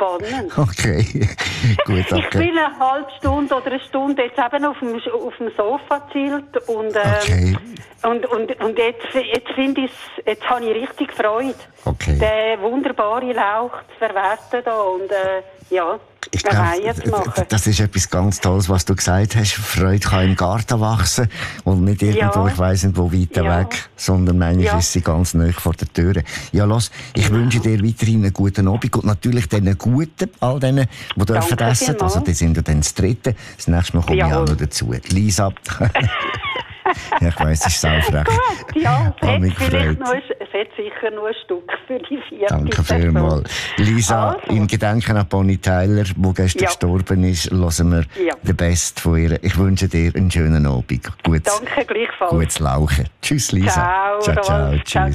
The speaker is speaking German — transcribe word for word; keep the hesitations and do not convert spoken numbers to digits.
spannend. Okay, gut, danke. Ich bin eine halbe Stunde oder eine Stunde jetzt eben auf dem, auf dem Sofa gechillt und, ähm, Okay. und, und, und jetzt, jetzt finde ich jetzt habe ich richtig Freude, Okay. den wunderbaren Lauch zu verwerten da und äh, ja, Ich eine Reihe zu glaube, machen. das ist etwas ganz Tolles, was du gesagt hast. Freude kann im Garten wachsen und nicht irgendwo, Ja. ich weiss nicht, wo weiter Ja. weg, sondern manchmal Ja. ist sie ganz nahe vor der Tür. Ja, los, ich Genau. wünsche dir weiterhin einen guten Abend und natürlich den Guten, all denen, die dürfen Danke essen. vielmals. Also, die sind ja dann das Dritte. Das nächste Mal komme ich Jawohl. auch noch dazu. Lisa. Ja, ich weiss, es ist saufrech. Gut, ja, es Hab hat, mich vielleicht gefreut. noch, ein- es hat sicher noch ein Stück für die vierte Danke Person. vielmals. Lisa, Also. in Gedenken an Bonnie Tyler, die gestern Ja. gestorben ist, hören wir Ja. den Best von ihr. Ich wünsche dir einen schönen Abend. Gutes, Danke gleichfalls. gutes Lauchen. Tschüss, Lisa. Ciao, ciao, ciao. Rolf. Tschüss. Ciao.